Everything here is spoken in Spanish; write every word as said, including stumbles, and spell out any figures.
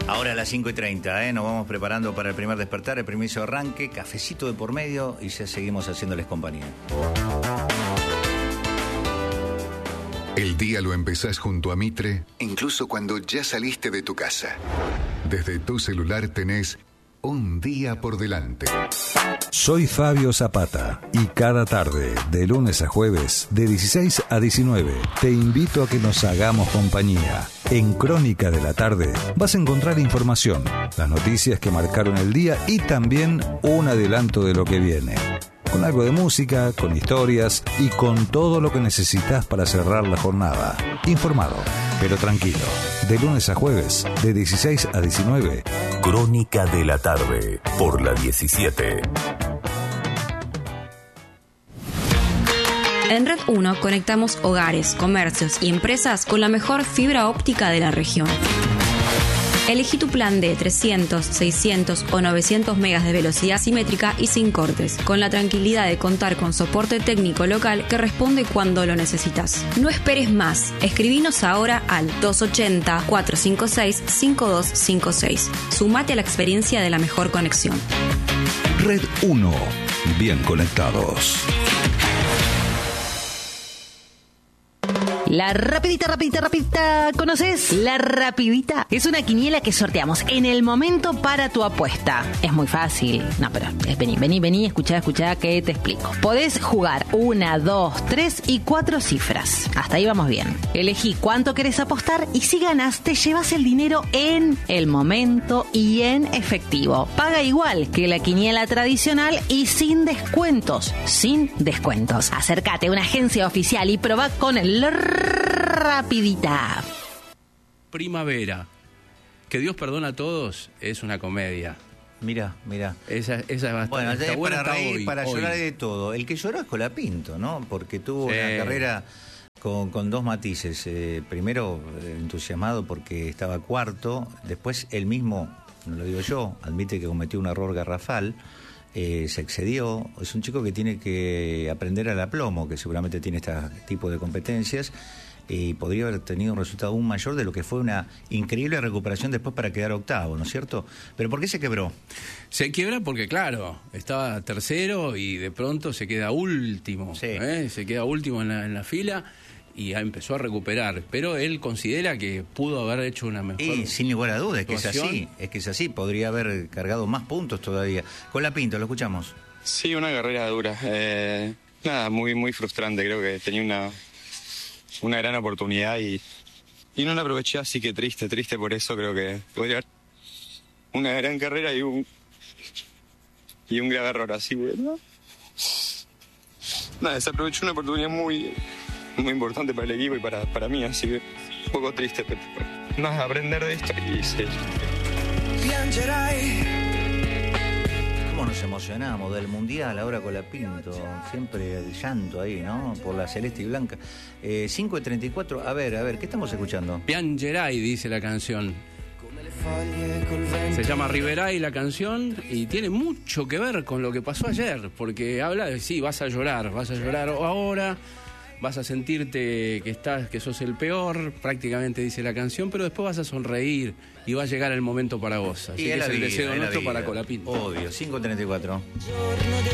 Ahora a las cinco y treinta, ¿eh? Nos vamos preparando para el primer despertar, el permiso de arranque, cafecito de por medio y ya seguimos haciéndoles compañía. El día lo empezás junto a Mitre, incluso cuando ya saliste de tu casa. Desde tu celular tenés un día por delante. Soy Fabio Zapata y cada tarde, de lunes a jueves, de dieciséis a diecinueve, te invito a que nos hagamos compañía. En Crónica de la Tarde vas a encontrar información, las noticias que marcaron el día y también un adelanto de lo que viene. Con algo de música, con historias y con todo lo que necesitas para cerrar la jornada. Informado, pero tranquilo. De lunes a jueves, de dieciséis a diecinueve. Crónica de la Tarde, por la diecisiete. En Red uno conectamos hogares, comercios y empresas con la mejor fibra óptica de la región. Elegí tu plan de trescientos, seiscientos o novecientos megas de velocidad simétrica y sin cortes, con la tranquilidad de contar con soporte técnico local que responde cuando lo necesitas. No esperes más. Escribinos ahora al dos ochenta, cuatrocientos cincuenta y seis, cincuenta y dos cincuenta y seis. Sumate a la experiencia de la mejor conexión. Red uno. Bien conectados. La rapidita, rapidita, rapidita, ¿conoces? La rapidita es una quiniela que sorteamos en el momento para tu apuesta. Es muy fácil. No, pero es, vení, vení, vení, escuchá, escuchá que te explico. Podés jugar una, dos, tres y cuatro cifras. Hasta ahí vamos bien. Elegí cuánto querés apostar y si ganás te llevas el dinero en el momento y en efectivo. Paga igual que la quiniela tradicional y sin descuentos. Sin descuentos. Acércate a una agencia oficial y probá con el rapidita. Primavera. Que Dios perdona a todos es una comedia. Mira, mira. Esa, esa es bastante bueno, está buena para reír, hoy, para hoy. llorar de todo. El que lloró es Colapinto, ¿no? Porque tuvo Sí. una carrera con, con dos matices. Eh, primero, entusiasmado porque estaba cuarto. Después, él mismo, no lo digo yo, admite que cometió un error garrafal. Eh, se excedió. Es un chico que tiene que aprender al aplomo, que seguramente tiene este tipo de competencias, y podría haber tenido un resultado aún mayor de lo que fue una increíble recuperación después para quedar octavo, ¿no es cierto? ¿Pero por qué se quebró? Se quiebra porque, claro, estaba tercero y de pronto se queda último. Sí. ¿eh? Se queda último en la, en la fila y empezó a recuperar. Pero él considera que pudo haber hecho una mejor. Y sin lugar a dudas, es que es actuación. así, es que es así, podría haber cargado más puntos todavía. Colapinto, lo escuchamos. Sí, una carrera dura. Eh, nada, muy muy frustrante. Creo que tenía una, una gran oportunidad y, y no la aproveché, así que triste, triste por eso. Creo que podría haber una gran carrera y un, y un grave error así, ¿no? Nada, desaprovechó una oportunidad muy, muy importante para el equipo y para, para mí, así que un poco triste, pero nada, aprender de esto y sí. ¿Cómo nos emocionamos del Mundial ahora Colapinto? Siempre el llanto ahí, ¿no? Por la celeste y blanca. Eh, cinco y treinta y cuatro, a ver, a ver, ¿qué estamos escuchando? Piangerai, dice la canción. Se llama Riverai la canción y tiene mucho que ver con lo que pasó ayer, porque habla de, sí, vas a llorar, vas a llorar ahora, vas a sentirte que estás, que sos el peor, prácticamente dice la canción, pero después vas a sonreír y va a llegar el momento para vos. Así Y que es es la el vida, deseo es la nuestro vida. para Colapinto. Obvio, cinco y treinta y cuatro.